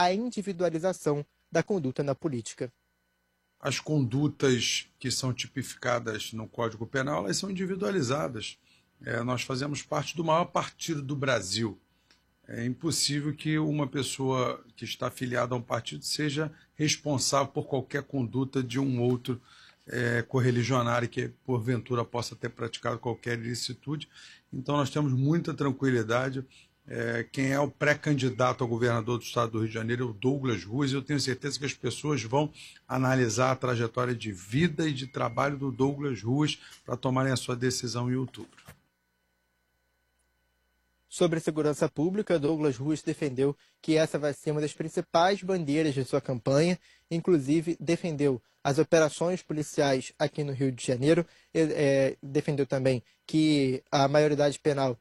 a individualização da conduta na política. As condutas que são tipificadas no Código Penal, elas são individualizadas. Nós fazemos parte do maior partido do Brasil. É impossível que uma pessoa que está afiliada a um partido seja responsável por qualquer conduta de um outro correligionário que, porventura, possa ter praticado qualquer ilicitude. Então, nós temos muita tranquilidade. Quem é o pré-candidato ao governador do estado do Rio de Janeiro é o Douglas Ruas, e eu tenho certeza que as pessoas vão analisar a trajetória de vida e de trabalho do Douglas Ruas para tomarem a sua decisão em outubro. Sobre segurança pública, Douglas Ruas defendeu que essa vai ser uma das principais bandeiras de sua campanha, inclusive defendeu as operações policiais aqui no Rio de Janeiro, defendeu também que a maioridade penal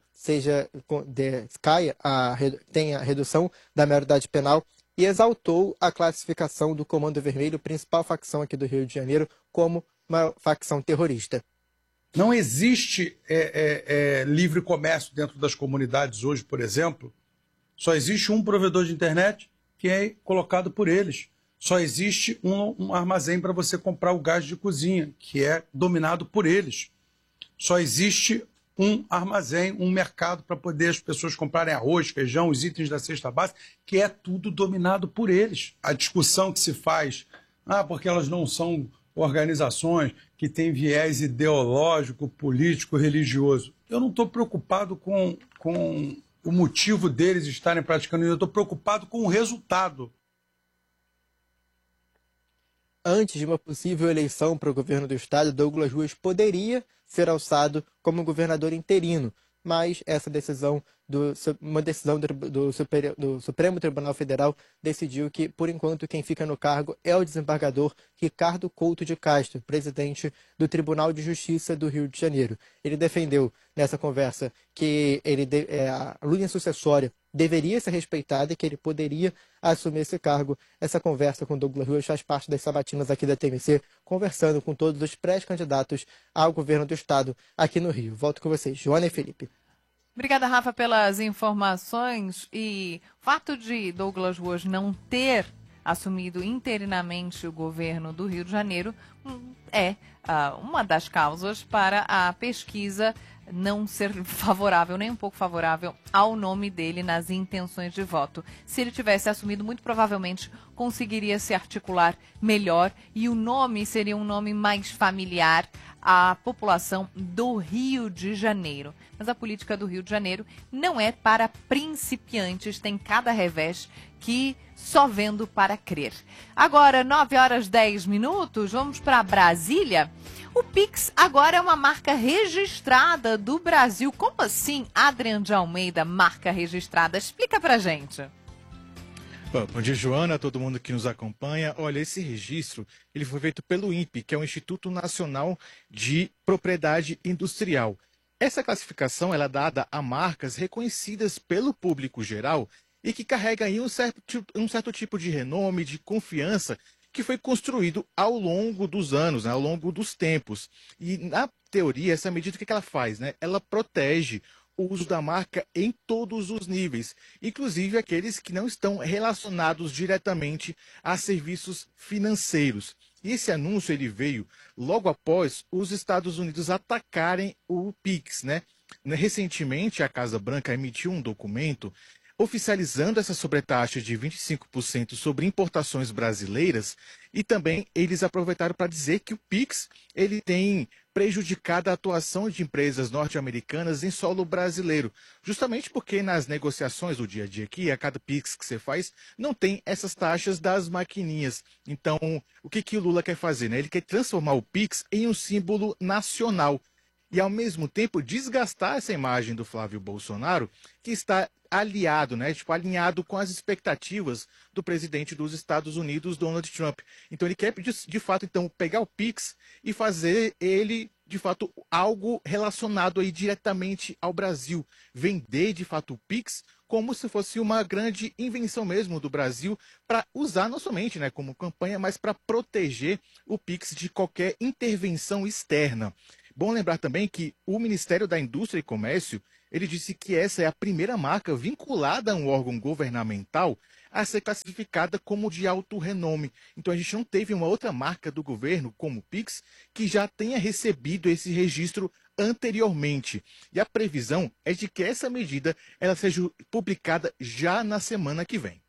tenha redução da maioridade penal e exaltou a classificação do Comando Vermelho, principal facção aqui do Rio de Janeiro, como uma facção terrorista. Não existe livre comércio dentro das comunidades hoje, por exemplo. Só existe um provedor de internet que é colocado por eles. Só existe um armazém para você comprar o gás de cozinha, que é dominado por eles. Só existe um armazém, um mercado para poder as pessoas comprarem arroz, feijão, os itens da cesta básica, que é tudo dominado por eles. A discussão que se faz, porque elas não são organizações que têm viés ideológico, político, religioso. Eu não estou preocupado com o motivo deles estarem praticando isso, eu estou preocupado com o resultado. Antes de uma possível eleição para o governo do estado, Douglas Ruas poderia ser alçado como governador interino, mas essa decisão, uma decisão do Supremo Tribunal Federal decidiu que, por enquanto, quem fica no cargo é o desembargador Ricardo Couto de Castro, presidente do Tribunal de Justiça do Rio de Janeiro. Ele defendeu nessa conversa que a linha sucessória deveria ser respeitada e que ele poderia assumir esse cargo. Essa conversa com Douglas Ruas faz parte das sabatinas aqui da TMC, conversando com todos os pré-candidatos ao governo do estado aqui no Rio. Volto com vocês, Joana e Felipe. Obrigada, Rafa, pelas informações. E o fato de Douglas Ruas não ter assumido interinamente o governo do Rio de Janeiro é uma das causas para a pesquisa não ser favorável, nem um pouco favorável ao nome dele nas intenções de voto. Se ele tivesse assumido, muito provavelmente conseguiria se articular melhor e o nome seria um nome mais familiar à população do Rio de Janeiro. Mas a política do Rio de Janeiro não é para principiantes, tem cada revés que só vendo para crer. Agora, 9h10, vamos para Brasília. O Pix agora é uma marca registrada do Brasil. Como assim, Adrian de Almeida, marca registrada? Explica pra gente. Bom dia, Joana, todo mundo que nos acompanha. Olha, esse registro ele foi feito pelo INPE, que é o Instituto Nacional de Propriedade Industrial. Essa classificação ela é dada a marcas reconhecidas pelo público geral e que carregam aí um certo tipo de renome, de confiança, que foi construído ao longo dos anos, né, ao longo dos tempos. E, na teoria, essa medida, o que ela faz? Né? Ela protege o uso da marca em todos os níveis, inclusive aqueles que não estão relacionados diretamente a serviços financeiros. E esse anúncio ele veio logo após os Estados Unidos atacarem o Pix, né? Recentemente, a Casa Branca emitiu um documento oficializando essa sobretaxa de 25% sobre importações brasileiras e também eles aproveitaram para dizer que o Pix ele tem prejudicado a atuação de empresas norte-americanas em solo brasileiro, justamente porque nas negociações do dia a dia aqui, a cada Pix que você faz, não tem essas taxas das maquininhas. Então, o que o Lula quer fazer? Né? Ele quer transformar o Pix em um símbolo nacional e, ao mesmo tempo, desgastar essa imagem do Flávio Bolsonaro, que está aliado, né, alinhado com as expectativas do presidente dos Estados Unidos, Donald Trump. Então ele quer, de fato, então, pegar o Pix e fazer ele, de fato, algo relacionado aí diretamente ao Brasil. Vender, de fato, o Pix como se fosse uma grande invenção mesmo do Brasil para usar não somente, né, como campanha, mas para proteger o Pix de qualquer intervenção externa. Bom lembrar também que o Ministério da Indústria e Comércio ele disse que essa é a primeira marca vinculada a um órgão governamental a ser classificada como de alto renome. Então a gente não teve uma outra marca do governo, como o Pix, que já tenha recebido esse registro anteriormente. E a previsão é de que essa medida ela seja publicada já na semana que vem.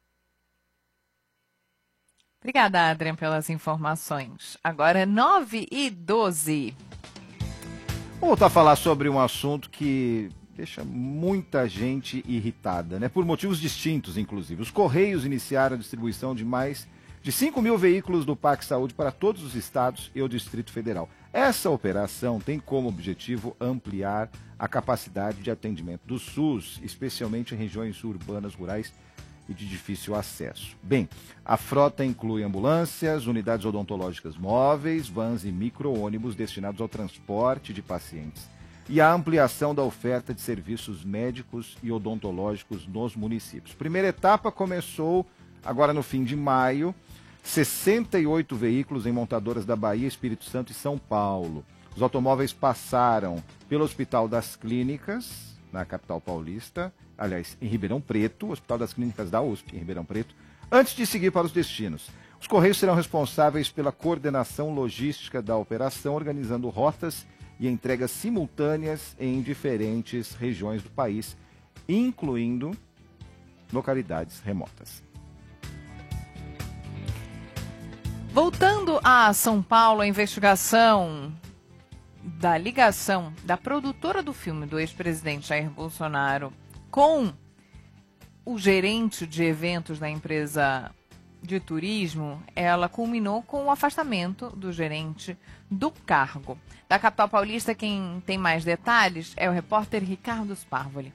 Obrigada, Adrian, pelas informações. Agora é 9h12. Vamos voltar a falar sobre um assunto que deixa muita gente irritada, né? Por motivos distintos, inclusive. Os Correios iniciaram a distribuição de mais de 5 mil veículos do PAC Saúde para todos os estados e o Distrito Federal. Essa operação tem como objetivo ampliar a capacidade de atendimento do SUS, especialmente em regiões urbanas, rurais e de difícil acesso. Bem, a frota inclui ambulâncias, unidades odontológicas móveis, vans e micro-ônibus destinados ao transporte de pacientes e a ampliação da oferta de serviços médicos e odontológicos nos municípios. Primeira etapa começou agora no fim de maio, 68 veículos em montadoras da Bahia, Espírito Santo e São Paulo. Os automóveis passaram pelo Hospital das Clínicas, na capital paulista, aliás, em Ribeirão Preto, Hospital das Clínicas da USP, em Ribeirão Preto, antes de seguir para os destinos. Os Correios serão responsáveis pela coordenação logística da operação, organizando rotas e entregas simultâneas em diferentes regiões do país, incluindo localidades remotas. Voltando a São Paulo, a investigação da ligação da produtora do filme do ex-presidente Jair Bolsonaro com o gerente de eventos da empresa de turismo, ela culminou com o afastamento do gerente do cargo. Da capital paulista, quem tem mais detalhes é o repórter Ricardo Sparvoli.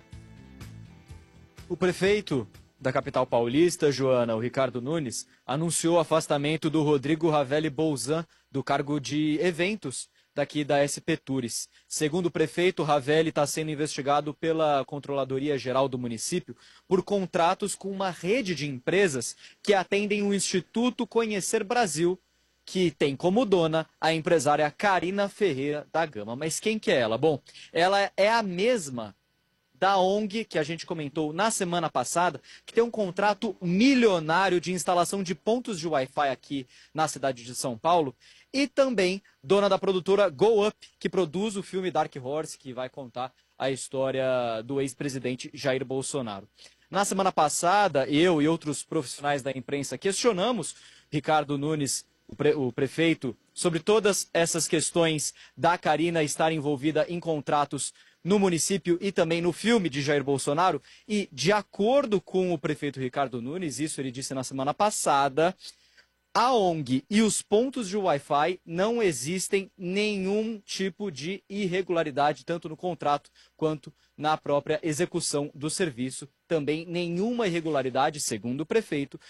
O prefeito da capital paulista, Joana, o Ricardo Nunes, anunciou o afastamento do Rodrigo Ravelli Bolzan do cargo de eventos daqui da SP Tours. Segundo o prefeito, Ravelli está sendo investigado pela Controladoria Geral do município por contratos com uma rede de empresas que atendem o Instituto Conhecer Brasil, que tem como dona a empresária Karina Ferreira da Gama. Mas quem que é ela? Bom, ela é a mesma da ONG que a gente comentou na semana passada, que tem um contrato milionário de instalação de pontos de Wi-Fi aqui na cidade de São Paulo, e também dona da produtora Go Up, que produz o filme Dark Horse, que vai contar a história do ex-presidente Jair Bolsonaro. Na semana passada, eu e outros profissionais da imprensa questionamos Ricardo Nunes, o prefeito, sobre todas essas questões da Karina estar envolvida em contratos no município e também no filme de Jair Bolsonaro. E, de acordo com o prefeito Ricardo Nunes, isso ele disse na semana passada, a ONG e os pontos de Wi-Fi não existem nenhum tipo de irregularidade, tanto no contrato quanto na própria execução do serviço. Também nenhuma irregularidade, segundo o prefeito,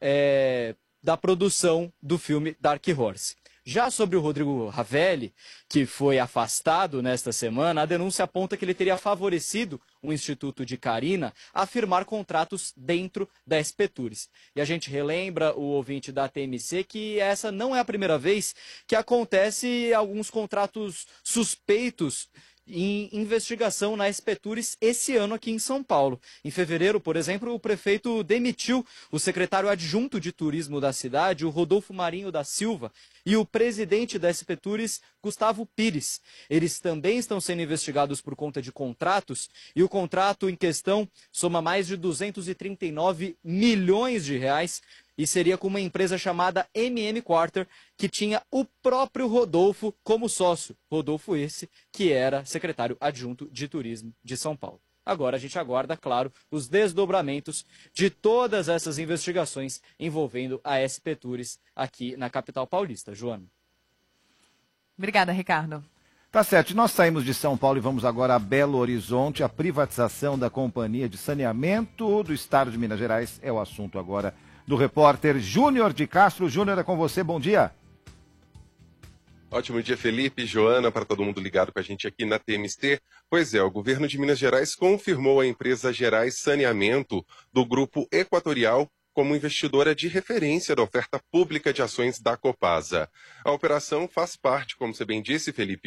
da produção do filme Dark Horse. Já sobre o Rodrigo Ravelli, que foi afastado nesta semana, a denúncia aponta que ele teria favorecido o Instituto de Karina a firmar contratos dentro da SP Tours. E a gente relembra o ouvinte da TMC que essa não é a primeira vez que acontece alguns contratos suspeitos em investigação na SP Tours esse ano aqui em São Paulo. Em fevereiro, por exemplo, o prefeito demitiu o secretário adjunto de turismo da cidade, o Rodolfo Marinho da Silva, e o presidente da SP Tours, Gustavo Pires. Eles também estão sendo investigados por conta de contratos, e o contrato em questão soma mais de 239 milhões de reais, e seria com uma empresa chamada MM Quarter, que tinha o próprio Rodolfo como sócio. Rodolfo esse, que era secretário adjunto de turismo de São Paulo. Agora a gente aguarda, claro, os desdobramentos de todas essas investigações envolvendo a SP Tours aqui na capital paulista. Joana. Obrigada, Ricardo. Tá certo, nós saímos de São Paulo e vamos agora a Belo Horizonte. A privatização da Companhia de Saneamento do Estado de Minas Gerais é o assunto agora do repórter Júnior de Castro. Júnior, é com você, bom dia. Ótimo dia, Felipe, Joana, para todo mundo ligado com a gente aqui na TMC. Pois é, o governo de Minas Gerais confirmou a empresa Gerais Saneamento do Grupo Equatorial como investidora de referência da oferta pública de ações da Copasa. A operação faz parte, como você bem disse, Felipe,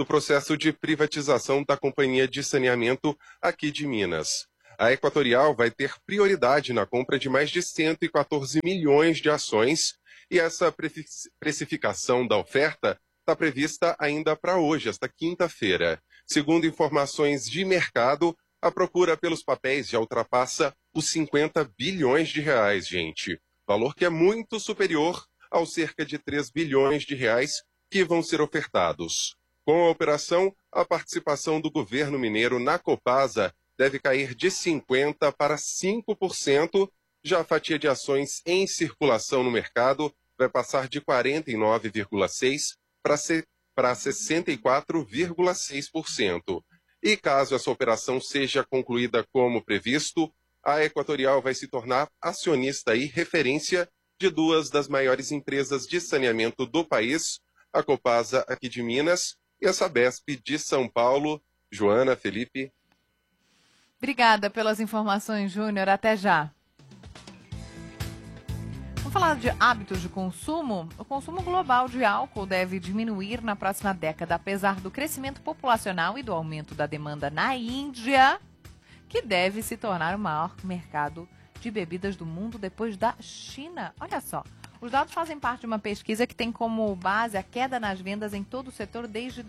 do processo de privatização da Companhia de Saneamento aqui de Minas. A Equatorial vai ter prioridade na compra de mais de 114 milhões de ações e essa precificação da oferta está prevista ainda para hoje, esta quinta-feira. Segundo informações de mercado, a procura pelos papéis já ultrapassa os 50 bilhões de reais, gente. Valor que é muito superior aos cerca de 3 bilhões de reais que vão ser ofertados. Com a operação, a participação do governo mineiro na Copasa deve cair de 50% para 5%, já a fatia de ações em circulação no mercado vai passar de 49,6% para 64,6%. E caso essa operação seja concluída como previsto, a Equatorial vai se tornar acionista e referência de duas das maiores empresas de saneamento do país, a Copasa aqui de Minas e a Sabesp de São Paulo. Joana, Felipe. Obrigada pelas informações, Júnior. Até já. Vamos falar de hábitos de consumo? O consumo global de álcool deve diminuir na próxima década, apesar do crescimento populacional e do aumento da demanda na Índia, que deve se tornar o maior mercado de bebidas do mundo depois da China. Olha só, os dados fazem parte de uma pesquisa que tem como base a queda nas vendas em todo o setor desde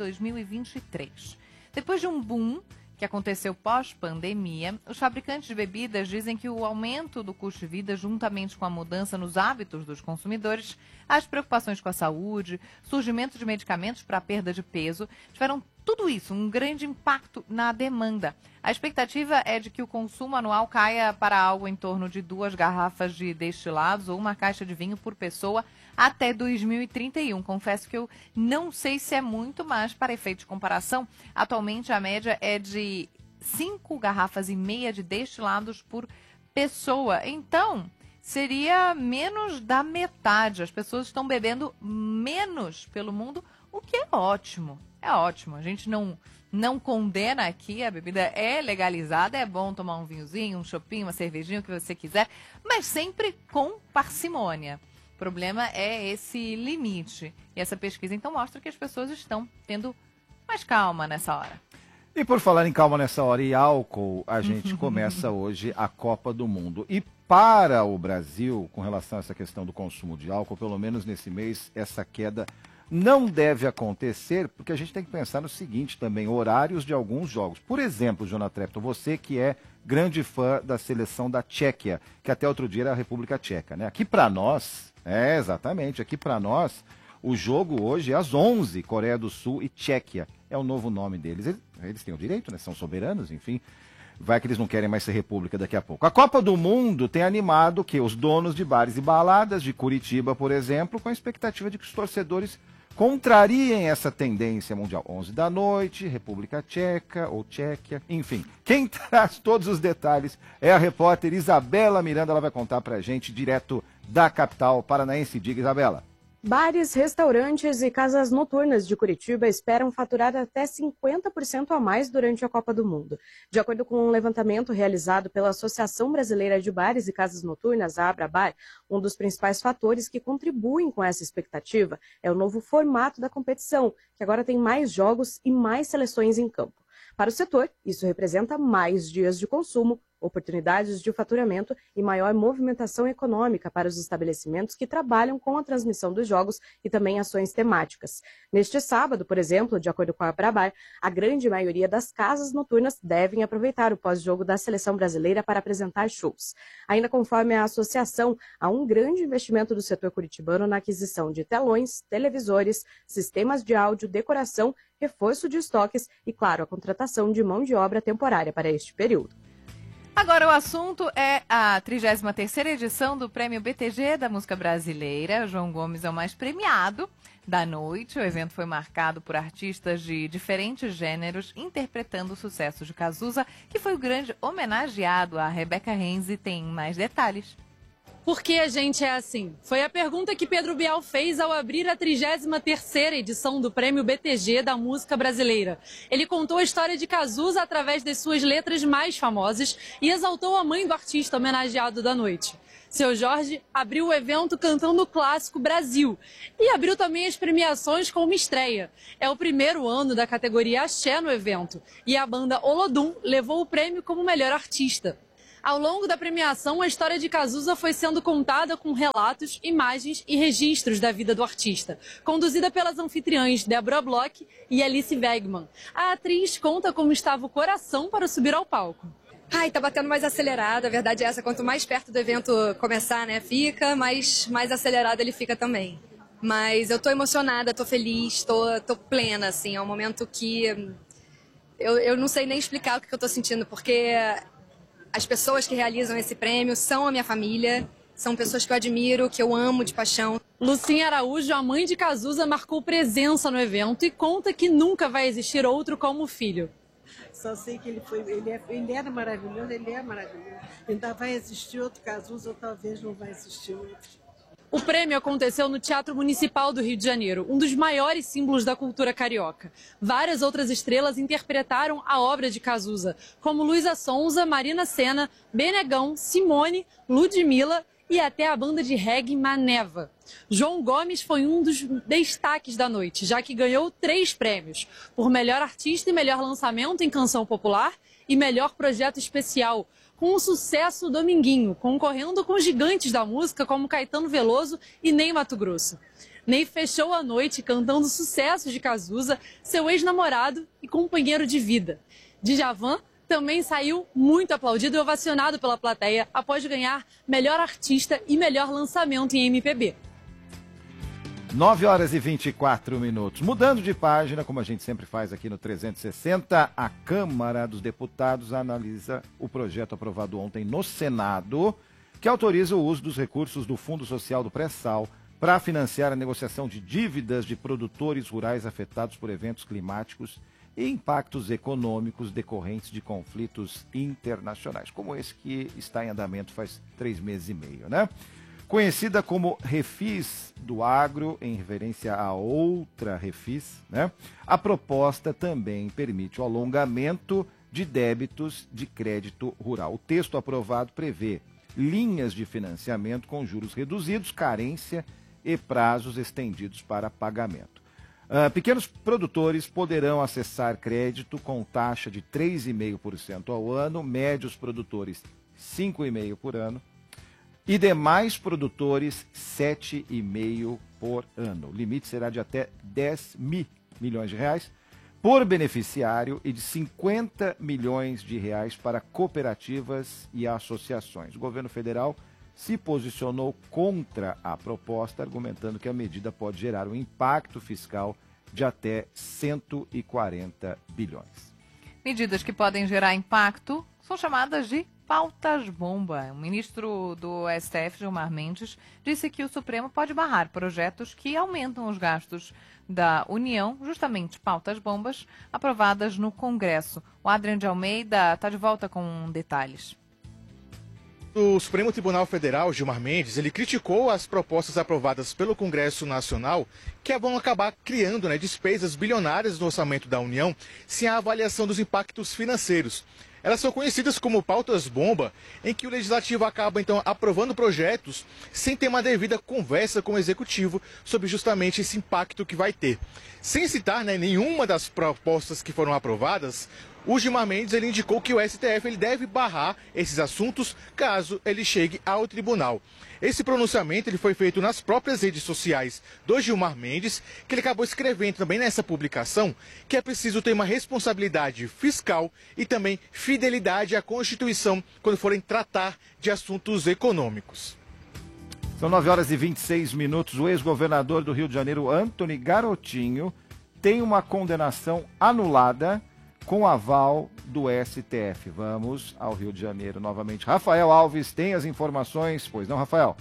2023. Depois de um boom que aconteceu pós-pandemia, os fabricantes de bebidas dizem que o aumento do custo de vida, juntamente com a mudança nos hábitos dos consumidores, as preocupações com a saúde, surgimento de medicamentos para a perda de peso, tiveram tudo isso, um grande impacto na demanda. A expectativa é de que o consumo anual caia para algo em torno de 2 garrafas de destilados ou uma caixa de vinho por pessoa até 2031. Confesso que eu não sei se é muito, mas para efeito de comparação, atualmente a média é de 5,5 garrafas de destilados por pessoa. Então, seria menos da metade. As pessoas estão bebendo menos pelo mundo, o que é ótimo. É ótimo. A gente não condena aqui, a bebida é legalizada, é bom tomar um vinhozinho, um chopinho, uma cervejinha, o que você quiser, mas sempre com parcimônia. O problema é esse limite. E essa pesquisa, então, mostra que as pessoas estão tendo mais calma nessa hora. E por falar em calma nessa hora e álcool, a gente começa hoje a Copa do Mundo. E para o Brasil, com relação a essa questão do consumo de álcool, pelo menos nesse mês, essa queda não deve acontecer, porque a gente tem que pensar no seguinte também, horários de alguns jogos. Por exemplo, Jonathan Trepton, você que é grande fã da seleção da Tchequia, que até outro dia era a República Tcheca, né? Aqui para nós, exatamente, aqui para nós, o jogo hoje é às 11, Coreia do Sul e Tchequia. É o novo nome deles. Eles têm o direito, né? São soberanos, enfim. Vai que eles não querem mais ser república daqui a pouco. A Copa do Mundo tem animado que os donos de bares e baladas de Curitiba, por exemplo, com a expectativa de que os torcedores contrariem essa tendência mundial. 11 da noite, República Tcheca ou Tchequia, enfim. Quem traz todos os detalhes é a repórter Isabela Miranda. Ela vai contar pra gente direto da capital paranaense. Diga, Isabela. Bares, restaurantes e casas noturnas de Curitiba esperam faturar até 50% a mais durante a Copa do Mundo. De acordo com um levantamento realizado pela Associação Brasileira de Bares e Casas Noturnas, a Abrabar, um dos principais fatores que contribuem com essa expectativa é o novo formato da competição, que agora tem mais jogos e mais seleções em campo. Para o setor, isso representa mais dias de consumo, oportunidades de faturamento e maior movimentação econômica para os estabelecimentos que trabalham com a transmissão dos jogos e também ações temáticas. Neste sábado, por exemplo, de acordo com a Abrabar, a grande maioria das casas noturnas devem aproveitar o pós-jogo da seleção brasileira para apresentar shows. Ainda conforme a associação, há um grande investimento do setor curitibano na aquisição de telões, televisores, sistemas de áudio, decoração, reforço de estoques e, claro, a contratação de mão de obra temporária para este período. Agora o assunto é a 33ª edição do Prêmio BTG da Música Brasileira. João Gomes é o mais premiado da noite. O evento foi marcado por artistas de diferentes gêneros interpretando o sucesso de Cazuza, que foi o grande homenageado. A Rebeca Renzi tem mais detalhes. Por que a gente é assim? Foi a pergunta que Pedro Bial fez ao abrir a 33ª edição do Prêmio BTG da Música Brasileira. Ele contou a história de Cazuza através das suas letras mais famosas e exaltou a mãe do artista homenageado da noite. Seu Jorge abriu o evento cantando o clássico Brasil e abriu também as premiações com uma estreia. É o primeiro ano da categoria Axé no evento e a banda Olodum levou o prêmio como melhor artista. Ao longo da premiação, a história de Cazuza foi sendo contada com relatos, imagens e registros da vida do artista, conduzida pelas anfitriãs Débora Bloch e Alice Wegman. A atriz conta como estava o coração para subir ao palco. Ai, tá batendo mais acelerado, a verdade é essa, quanto mais perto do evento começar, né, fica, mais acelerado ele fica também. Mas eu tô emocionada, tô feliz, tô plena, assim, é um momento que eu não sei nem explicar o que eu tô sentindo, porque as pessoas que realizam esse prêmio são a minha família, são pessoas que eu admiro, que eu amo de paixão. Lucinha Araújo, a mãe de Cazuza, marcou presença no evento e conta que nunca vai existir outro como o filho. Só sei que ele era maravilhoso, ele é maravilhoso. Ainda vai existir outro Cazuza, ou talvez não vai existir outro. O prêmio aconteceu no Teatro Municipal do Rio de Janeiro, um dos maiores símbolos da cultura carioca. Várias outras estrelas interpretaram a obra de Cazuza, como Luísa Sonza, Marina Sena, Benegão, Simone, Ludmilla e até a banda de reggae Maneva. João Gomes foi um dos destaques da noite, já que ganhou 3 prêmios, por melhor artista e melhor lançamento em canção popular e melhor projeto especial, com o sucesso Dominguinho, concorrendo com gigantes da música como Caetano Veloso e Ney Matogrosso. Ney fechou a noite cantando sucessos de Cazuza, seu ex-namorado e companheiro de vida. Djavan também saiu muito aplaudido e ovacionado pela plateia após ganhar melhor artista e melhor lançamento em MPB. 9h24. Mudando de página, como a gente sempre faz aqui no 360, a Câmara dos Deputados analisa o projeto aprovado ontem no Senado, que autoriza o uso dos recursos do Fundo Social do Pré-Sal para financiar a negociação de dívidas de produtores rurais afetados por eventos climáticos e impactos econômicos decorrentes de conflitos internacionais, como esse que está em andamento faz 3 meses e meio, né? Conhecida como Refis do Agro, em referência a outra Refis, né? A proposta também permite o alongamento de débitos de crédito rural. O texto aprovado prevê linhas de financiamento com juros reduzidos, carência e prazos estendidos para pagamento. Pequenos produtores poderão acessar crédito com taxa de 3,5% ao ano, médios produtores 5,5% por ano, e demais produtores 7,5% por ano. O limite será de até 10 milhões de reais por beneficiário e de 50 milhões de reais para cooperativas e associações. O governo federal se posicionou contra a proposta, argumentando que a medida pode gerar um impacto fiscal de até 140 bilhões. Medidas que podem gerar impacto são chamadas de pautas-bomba. O ministro do STF, Gilmar Mendes, disse que o Supremo pode barrar projetos que aumentam os gastos da União, justamente pautas-bombas, aprovadas no Congresso. O Adriano de Almeida está de volta com detalhes. O Supremo Tribunal Federal, Gilmar Mendes, ele criticou as propostas aprovadas pelo Congresso Nacional que vão acabar criando despesas bilionárias no orçamento da União sem a avaliação dos impactos financeiros. Elas são conhecidas como pautas-bomba, em que o Legislativo acaba, então, aprovando projetos sem ter uma devida conversa com o Executivo sobre justamente esse impacto que vai ter. Sem citar nenhuma das propostas que foram aprovadas, o Gilmar Mendes ele indicou que o STF ele deve barrar esses assuntos caso ele chegue ao tribunal. Esse pronunciamento ele foi feito nas próprias redes sociais do Gilmar Mendes, que ele acabou escrevendo também nessa publicação que é preciso ter uma responsabilidade fiscal e também fidelidade à Constituição quando forem tratar de assuntos econômicos. São 9h26. O ex-governador do Rio de Janeiro, Antony Garotinho, tem uma condenação anulada com aval do STF. Vamos ao Rio de Janeiro novamente. Rafael Alves tem as informações. Pois não, Rafael?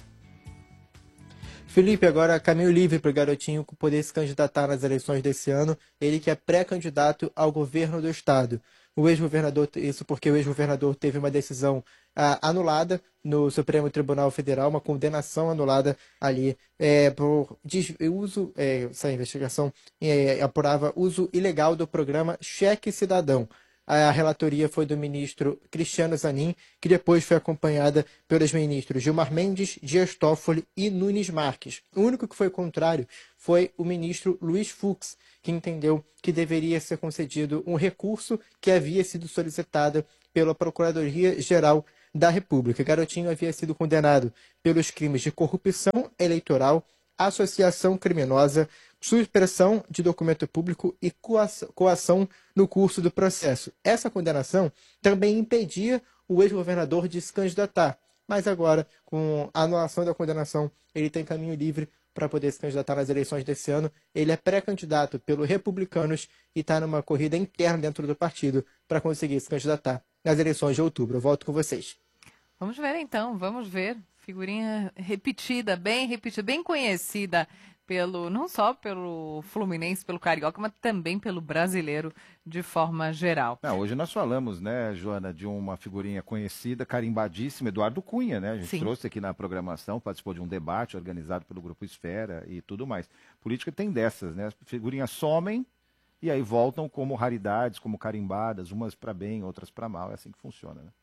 Felipe, agora caminho livre para o Garotinho poder se candidatar nas eleições desse ano. Ele que é pré-candidato ao governo do estado. O ex-governador, isso porque o ex-governador teve uma decisão anulada no Supremo Tribunal Federal, uma condenação anulada ali por uso, essa investigação apurava uso ilegal do programa Cheque Cidadão. A relatoria foi do ministro Cristiano Zanin, que depois foi acompanhada pelos ministros Gilmar Mendes, Dias Toffoli e Nunes Marques. O único que foi contrário foi o ministro Luiz Fux, que entendeu que deveria ser concedido um recurso que havia sido solicitado pela Procuradoria-Geral da República. Garotinho havia sido condenado pelos crimes de corrupção eleitoral, associação criminosa, supressão de documento público e coação no curso do processo. Essa condenação também impedia o ex-governador de se candidatar, mas agora, com a anulação da condenação, ele tem caminho livre para poder se candidatar nas eleições desse ano. Ele é pré-candidato pelos Republicanos e está numa corrida interna dentro do partido para conseguir se candidatar nas eleições de outubro. Eu volto com vocês. Vamos ver então, vamos ver. Figurinha repetida, bem conhecida não só pelo Fluminense, pelo Carioca, mas também pelo brasileiro de forma geral. Hoje nós falamos, né, Joana, de uma figurinha conhecida, carimbadíssima, Eduardo Cunha, né? A gente trouxe aqui na programação, participou de um debate organizado pelo Grupo Esfera e tudo mais. Política tem dessas, né? As figurinhas somem e aí voltam como raridades, como carimbadas, umas para bem, outras para mal. É assim que funciona, né?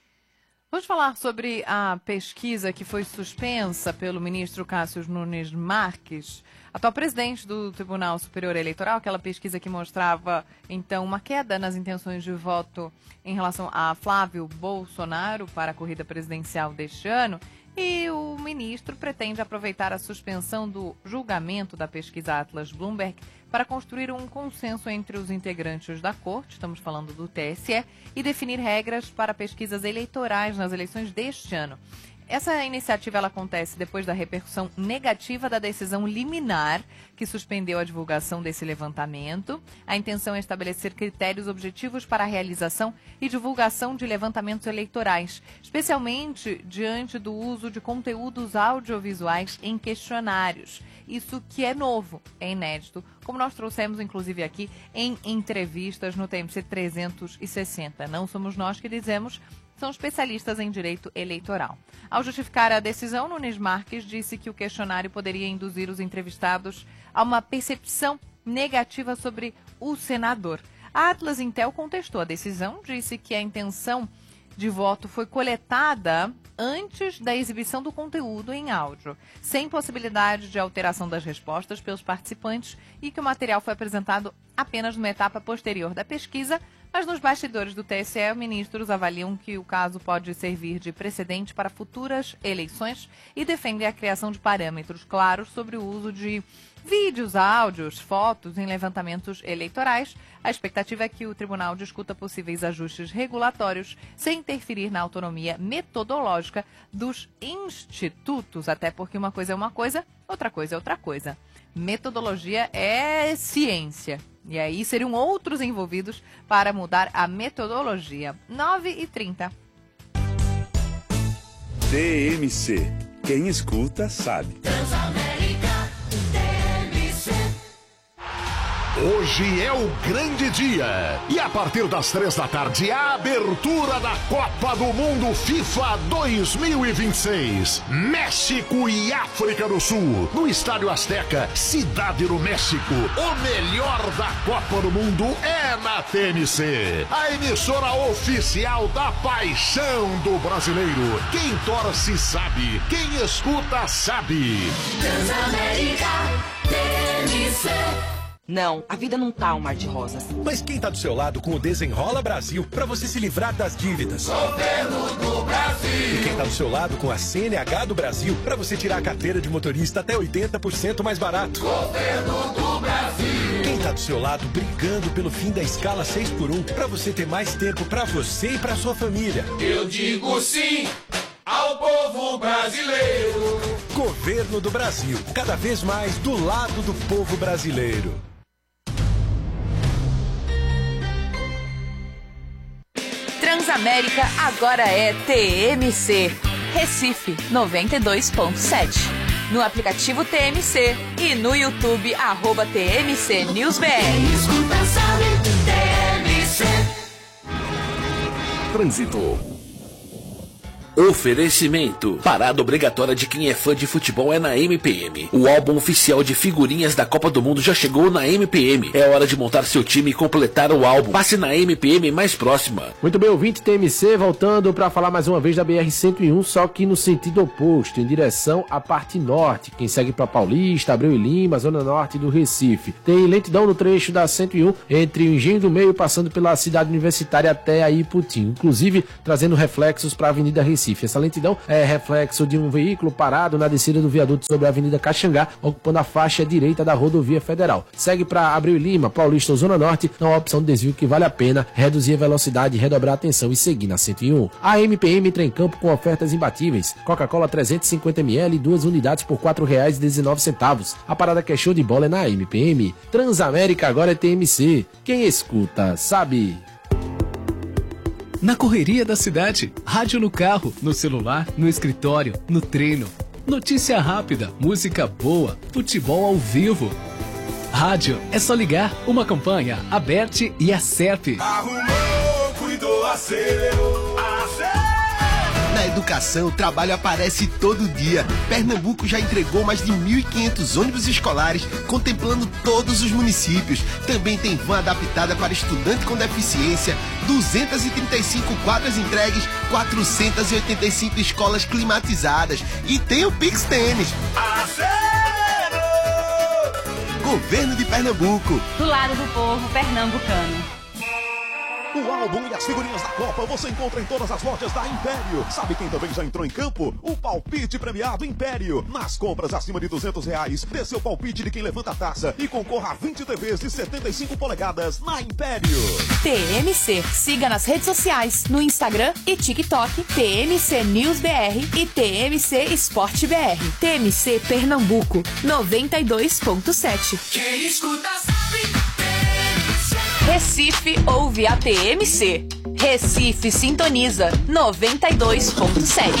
Vamos falar sobre a pesquisa que foi suspensa pelo ministro Cássio Nunes Marques, atual presidente do Tribunal Superior Eleitoral, aquela pesquisa que mostrava, então, uma queda nas intenções de voto em relação a Flávio Bolsonaro para a corrida presidencial deste ano. E o ministro pretende aproveitar a suspensão do julgamento da pesquisa Atlas Bloomberg para construir um consenso entre os integrantes da corte, estamos falando do TSE, e definir regras para pesquisas eleitorais nas eleições deste ano. Essa iniciativa ela acontece depois da repercussão negativa da decisão liminar que suspendeu a divulgação desse levantamento. A intenção é estabelecer critérios objetivos para a realização e divulgação de levantamentos eleitorais, especialmente diante do uso de conteúdos audiovisuais em questionários. Isso que é novo, é inédito, como nós trouxemos inclusive aqui em entrevistas no TMC 360. Não somos nós que dizemos, são especialistas em direito eleitoral. Ao justificar a decisão, Nunes Marques disse que o questionário poderia induzir os entrevistados a uma percepção negativa sobre o senador. A Atlas Intel contestou a decisão, disse que a intenção de voto foi coletada antes da exibição do conteúdo em áudio, sem possibilidade de alteração das respostas pelos participantes e que o material foi apresentado apenas numa etapa posterior da pesquisa, mas nos bastidores do TSE, ministros avaliam que o caso pode servir de precedente para futuras eleições e defendem a criação de parâmetros claros sobre o uso de vídeos, áudios, fotos em levantamentos eleitorais. A expectativa é que o tribunal discuta possíveis ajustes regulatórios sem interferir na autonomia metodológica dos institutos, até porque uma coisa é uma coisa, outra coisa é outra coisa. Metodologia é ciência. E aí seriam outros envolvidos para mudar a metodologia. 9h30. TMC. Quem escuta sabe. Hoje é o grande dia e a partir das 3 da tarde a abertura da Copa do Mundo FIFA 2026. México e África do Sul, no Estádio Azteca, Cidade do México. O melhor da Copa do Mundo é na TMC, a emissora oficial da paixão do brasileiro. Quem torce sabe, quem escuta sabe. Transamérica, TMC. Não, a vida não tá um mar de rosas. Mas quem tá do seu lado com o Desenrola Brasil para você se livrar das dívidas? Governo do Brasil. E quem tá do seu lado com a CNH do Brasil para você tirar a carteira de motorista até 80% mais barato? Governo do Brasil. Quem tá do seu lado brigando pelo fim da escala 6x1 para você ter mais tempo para você e para sua família? Eu digo sim ao povo brasileiro. Governo do Brasil, cada vez mais do lado do povo brasileiro. Transamérica agora é TMC, Recife 92.7. No aplicativo TMC e no YouTube, @TMC News BR. Escuta, sabe, TMC. Trânsito. Oferecimento. Parada obrigatória de quem é fã de futebol é na MPM. O álbum oficial de figurinhas da Copa do Mundo já chegou na MPM. É hora de montar seu time e completar o álbum. Passe na MPM mais próxima. Muito bem, ouvinte TMC, voltando para falar mais uma vez da BR-101, só que no sentido oposto, em direção à parte norte. Quem segue para Paulista, Abreu e Lima, zona norte do Recife. Tem lentidão no trecho da 101, entre o Engenho do Meio, passando pela cidade universitária até a Iputim. Inclusive, trazendo reflexos para a Avenida Recife. Essa lentidão é reflexo de um veículo parado na descida do viaduto sobre a Avenida Caxangá, ocupando a faixa direita da rodovia federal. Segue para Abreu e Lima, Paulista ou Zona Norte, não há opção de desvio que vale a pena reduzir a velocidade, redobrar a atenção e seguir na 101. A MPM entra em campo com ofertas imbatíveis. Coca-Cola 350ml, 2 unidades por R$ 4,19. A parada que é show de bola é na MPM. Transamérica agora é TMC. Quem escuta, sabe. Na correria da cidade, rádio no carro, no celular, no escritório, no treino. Notícia rápida, música boa, futebol ao vivo. Rádio é só ligar, uma campanha, a Bert e a CEP. Arrumou, cuidou, acerou. Na educação, o trabalho aparece todo dia. Pernambuco já entregou mais de 1.500 ônibus escolares, contemplando todos os municípios. Também tem van adaptada para estudante com deficiência, 235 quadras entregues, 485 escolas climatizadas. E tem o Pix Tênis. Governo de Pernambuco. Do lado do povo pernambucano. O álbum e as figurinhas da Copa você encontra em todas as lojas da Império. Sabe quem também já entrou em campo? O palpite premiado Império. Nas compras acima de R$200, dê seu palpite de quem levanta a taça e concorra a 20 TVs de 75 polegadas na Império. TMC. Siga nas redes sociais, no Instagram e TikTok, TMC News BR e TMC Esporte BR. TMC Pernambuco, 92.7. Quem escuta sabe. Recife ouve a TMC. Recife sintoniza 92.7.